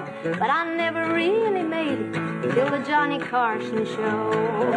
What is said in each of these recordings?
it, but I never really made it till the Johnny Carson show.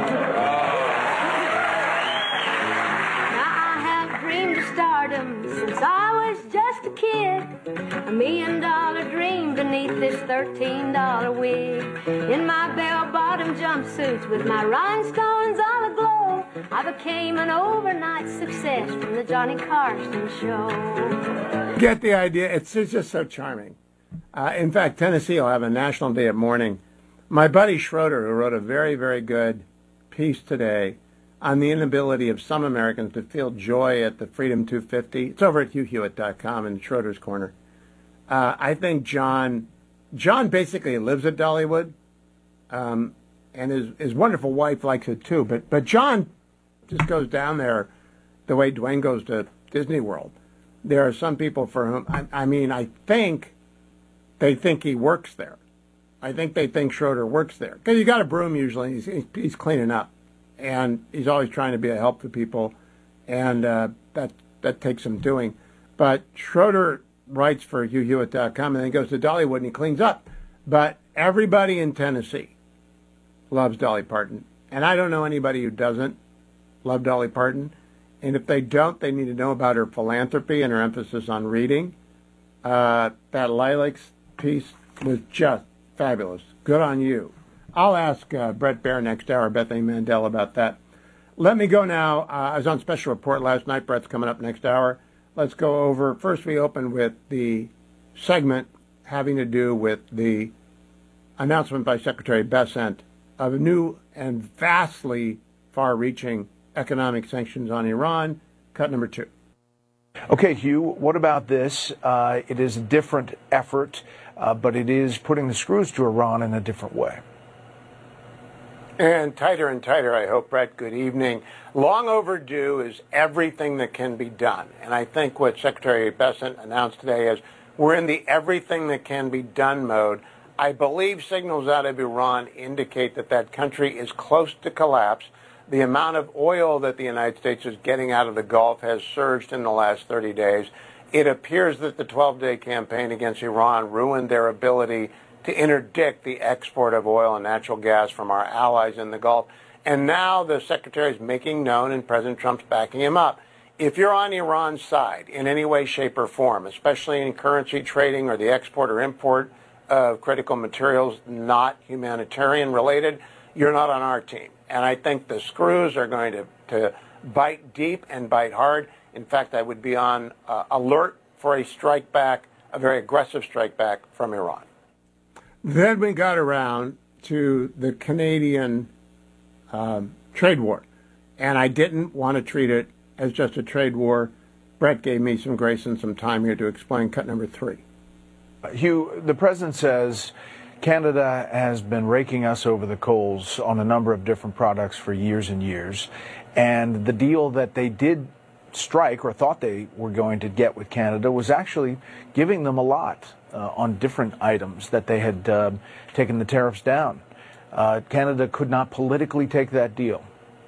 Now I have dreamed of stardom since I was just a kid. $1 million dream beneath this $13 wig. In my bell-bottom jumpsuits with my rhinestones all aglow, I became an overnight success from the Johnny Carson show. Get the idea? It's just so charming. In fact, Tennessee will have a National Day of Mourning. My buddy Schroeder, who wrote a very, very good piece today on the inability of some Americans to feel joy at the Freedom 250. It's over at HughHewitt.com in Schroeder's Corner. I think John basically lives at Dollywood, and his wonderful wife likes it too. But John just goes down there the way Dwayne goes to Disney World. There are some people for whom, I think they think he works there. I think they think Schroeder works there. Because you got a broom usually, he's cleaning up. And he's always trying to be a help to people, and that takes some doing. But Schroeder writes for HughHewitt.com, and then he goes to Dollywood and he cleans up. But everybody in Tennessee loves Dolly Parton. And I don't know anybody who doesn't love Dolly Parton. And if they don't, they need to know about her philanthropy and her emphasis on reading. That Lilacs piece was just fabulous. Good on you. I'll ask Brett Baer next hour, Bethany Mandel, about that. Let me go now. I was on Special Report last night. Brett's coming up next hour. Let's go over. First, we open with the segment having to do with the announcement by Secretary Bessent of new and vastly far-reaching economic sanctions on Iran. Cut number 2. Okay, Hugh, what about this? It is a different effort, but it is putting the screws to Iran in a different way. And tighter, I hope, Brett. Good evening. Long overdue is everything that can be done. And I think what Secretary Bessent announced today is we're in the everything that can be done mode. I believe signals out of Iran indicate that that country is close to collapse. The amount of oil that the United States is getting out of the Gulf has surged in the last 30 days. It appears that the 12-day campaign against Iran ruined their ability to interdict the export of oil and natural gas from our allies in the Gulf. And now the Secretary is making known, and President Trump's backing him up, if you're on Iran's side in any way, shape, or form, especially in currency trading or the export or import of critical materials not humanitarian related, you're not on our team. And I think the screws are going to bite deep and bite hard. In fact, I would be on alert for a strike back, a very aggressive strike back from Iran. Then we got around to the Canadian trade war, and I didn't want to treat it as just a trade war. Brett gave me some grace and some time here to explain cut number 3. Hugh, the president says Canada has been raking us over the coals on a number of different products for years and years, and the deal that they did strike or thought they were going to get with Canada was actually giving them a lot on different items that they had taken the tariffs down. Canada could not politically take that deal.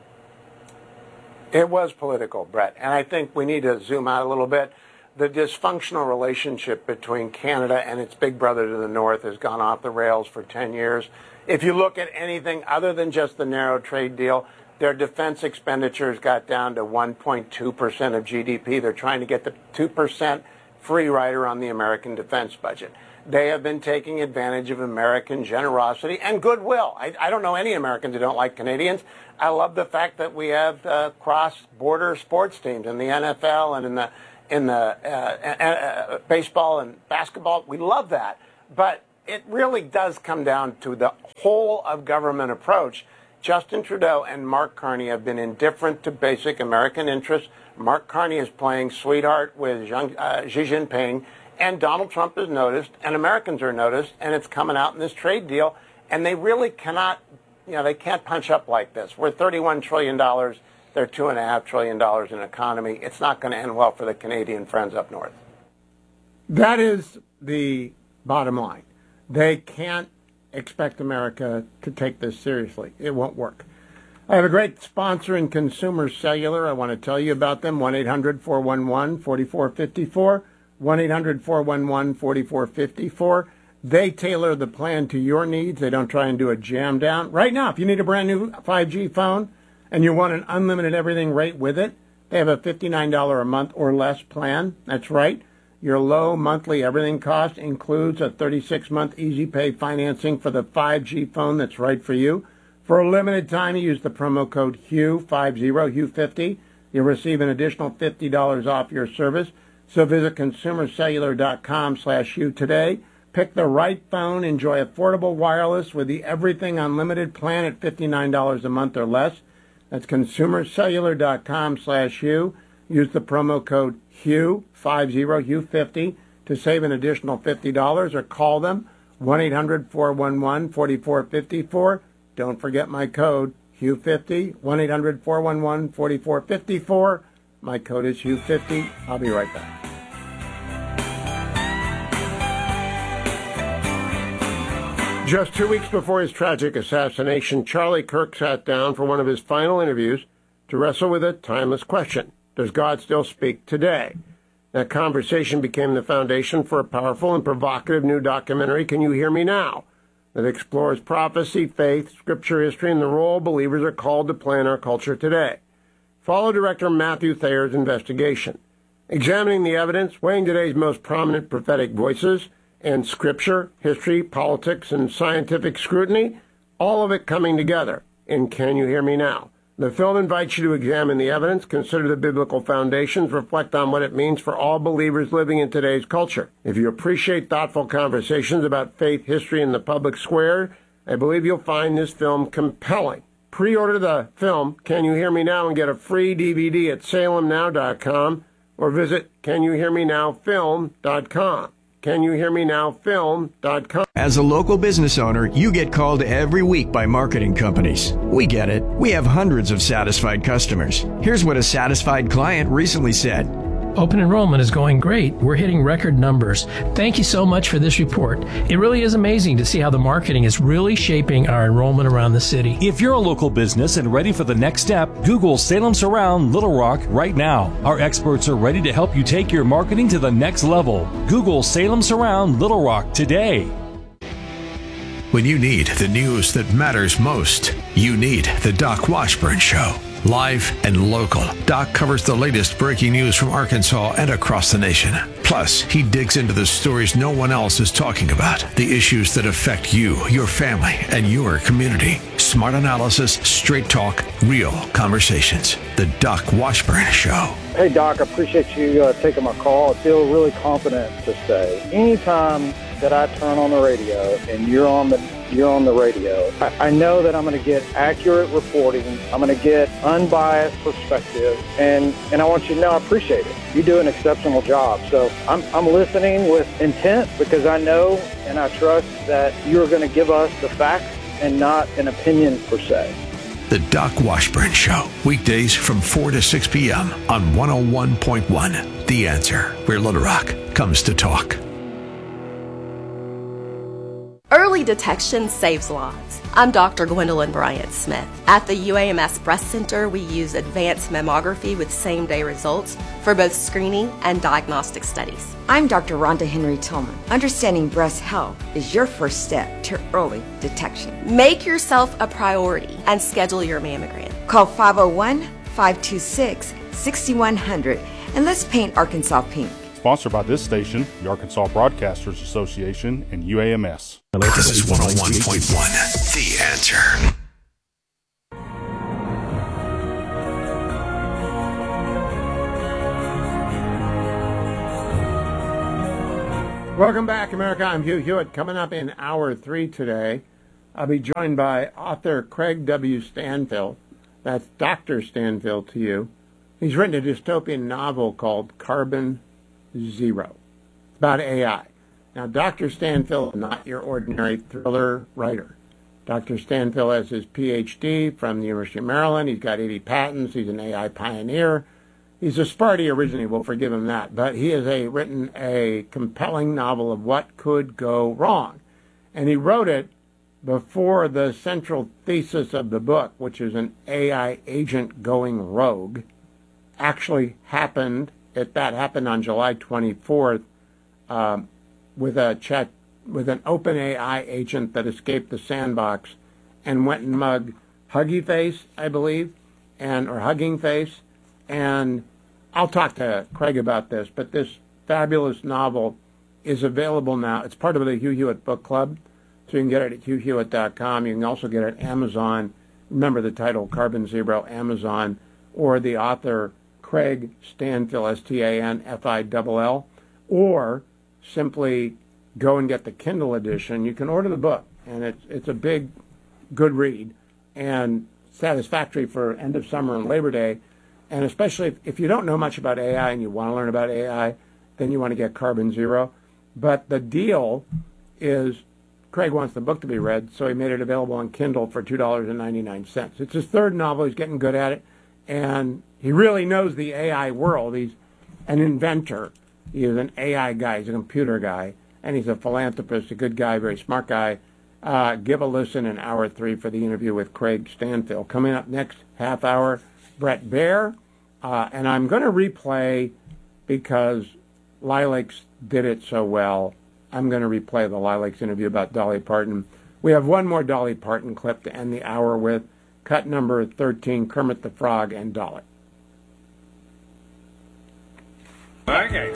It was political, Brett, and I think we need to zoom out a little bit. The dysfunctional relationship between Canada and its big brother to the north has gone off the rails for 10 years. If you look at anything other than just the narrow trade deal, their defense expenditures got down to 1.2% of GDP. They're trying to get the 2% free rider on the American defense budget. They have been taking advantage of American generosity and goodwill. I don't know any Americans who don't like Canadians. I love the fact that we have cross-border sports teams in the NFL and in the baseball and basketball. We love that. But it really does come down to the whole of government approach. Justin Trudeau and Mark Carney have been indifferent to basic American interests. Mark Carney is playing sweetheart with Xi Jinping, and Donald Trump is noticed, and Americans are noticed, and it's coming out in this trade deal, and they really cannot, they can't punch up like this. We're $31 trillion. They're $2.5 trillion in economy. It's not going to end well for the Canadian friends up north. That is the bottom line. They can't expect America to take this seriously. It won't work. I have a great sponsor in Consumer Cellular. I want to tell you about them. 1-800-411-4454. 1-800-411-4454. They tailor the plan to your needs. They don't try and do a jam down. Right now, if you need a brand new 5G phone and you want an unlimited everything rate with it, they have a $59 a month or less plan. That's right. Your low monthly everything cost includes a 36-month easy pay financing for the 5G phone that's right for you. For a limited time, you use the promo code HUGH50, HUGH50. You'll receive an additional $50 off your service. So visit consumercellular.com/Hugh today. Pick the right phone. Enjoy affordable wireless with the Everything Unlimited plan at $59 a month or less. That's consumercellular.com/Hugh. Use the promo code HUGH50, HUGH50 to save an additional $50 or call them 1-800-411-4454. Don't forget my code, HUGH50, 1-800-411-4454. My code is HUGH50. I'll be right back. Just 2 weeks before his tragic assassination, Charlie Kirk sat down for one of his final interviews to wrestle with a timeless question. Does God still speak today? That conversation became the foundation for a powerful and provocative new documentary, Can You Hear Me Now?, that explores prophecy, faith, scripture, history, and the role believers are called to play in our culture today. Follow director Matthew Thayer's investigation, examining the evidence, weighing today's most prominent prophetic voices, and scripture, history, politics, and scientific scrutiny, all of it coming together in Can You Hear Me Now? The film invites you to examine the evidence, consider the biblical foundations, reflect on what it means for all believers living in today's culture. If you appreciate thoughtful conversations about faith, history, and the public square, I believe you'll find this film compelling. Pre-order the film, Can You Hear Me Now?, and get a free DVD at salemnow.com or visit CanYouHearMeNowFilm.com. CanYouHearMeNowFilm.com. As a local business owner, you get called every week by marketing companies. We get it. We have hundreds of satisfied customers. Here's what a satisfied client recently said. Open enrollment is going great. We're hitting record numbers. Thank you so much for this report. It really is amazing to see how the marketing is really shaping our enrollment around the city. If you're a local business and ready for the next step, Google Salem Surround Little Rock right now. Our experts are ready to help you take your marketing to the next level. Google Salem Surround Little Rock today. When you need the news that matters most, you need the Doc Washburn Show. Live and local, Doc covers the latest breaking news from Arkansas and across the nation. Plus, he digs into the stories no one else is talking about, the issues that affect you, your family, and your community. Smart analysis, straight talk, real conversations. The Doc Washburn Show. Hey, Doc, I appreciate you taking my call. I feel really confident to say anytime that I turn on the radio and you're on the radio, I know that I'm going to get accurate reporting. I'm going to get unbiased perspective, and I want you to know I appreciate it. You do an exceptional job. So I'm listening with intent because I know and I trust that you're going to give us the facts and not an opinion per se. The Doc Washburn Show, weekdays from 4 to 6 p.m. on 101.1. The Answer, where Little Rock comes to talk. Early detection saves lives. I'm Dr. Gwendolyn Bryant-Smith. At the UAMS Breast Center, we use advanced mammography with same-day results for both screening and diagnostic studies. I'm Dr. Rhonda Henry Tillman. Understanding breast health is your first step to early detection. Make yourself a priority and schedule your mammogram. Call 501-526-6100 and let's paint Arkansas pink. Sponsored by this station, the Arkansas Broadcasters Association, and UAMS. This is 101.1, The Answer. Welcome back, America. I'm Hugh Hewitt. Coming up in Hour 3 today, I'll be joined by author Craig W. Stanfill. That's Dr. Stanfill to you. He's written a dystopian novel called Carbon Zero. It's about AI. Now, Dr. Stanfill is not your ordinary thriller writer. Dr. Stanfill has his Ph.D. from the University of Maryland. He's got 80 patents. He's an AI pioneer. He's a Sparty originally. We'll forgive him that. But he has written a compelling novel of what could go wrong. And he wrote it before the central thesis of the book, which is an AI agent going rogue, actually happened. That happened on July 24th with a with an OpenAI agent that escaped the sandbox and went and mugged Huggy Face, I believe, or Hugging Face. And I'll talk to Craig about this, but this fabulous novel is available now. It's part of the Hugh Hewitt Book Club, so you can get it at hughhewitt.com. You can also get it at Amazon. Remember the title, Carbon Zero, Amazon, or the author, Craig Stanfill, Stanfill, or simply go and get the Kindle edition. You can order the book, and it's a big, good read, and satisfactory for end of summer and Labor Day. And especially if you don't know much about AI and you want to learn about AI, then you want to get Carbon Zero. But the deal is Craig wants the book to be read, so he made it available on Kindle for $2.99. It's his third novel. He's getting good at it, and he really knows the AI world. He's an inventor. He is an AI guy. He's a computer guy, and he's a philanthropist, a good guy, very smart guy. Give a listen in hour 3 for the interview with Craig Stanfill. Coming up next half hour, Bret Baier, and I'm going to replay, because Lilacs did it so well, I'm going to replay the Lilacs interview about Dolly Parton. We have one more Dolly Parton clip to end the hour with, cut number 13, Kermit the Frog and Dolly. Okay.